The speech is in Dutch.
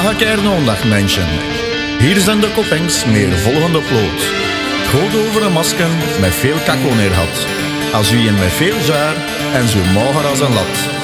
Dag Kernondag mensen. Hier zijn de koppings met de volgende ploot. Goed over een masker met veel kakko neer had. Als u een met veel jaar en zo mager als een lat.